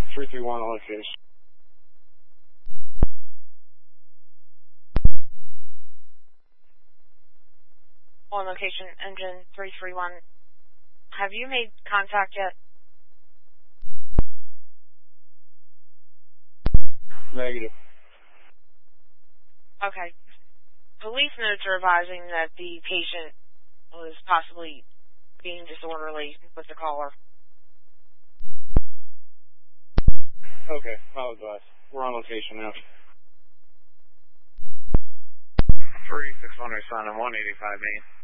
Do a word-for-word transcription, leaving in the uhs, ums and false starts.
three three one on location. On location, engine three three one. Have you made contact yet? Negative. Okay. Police notes are advising that the patient was possibly being disorderly with the caller. Okay, I'll advise. We're on location now. three six one, responding one eighty-five Main.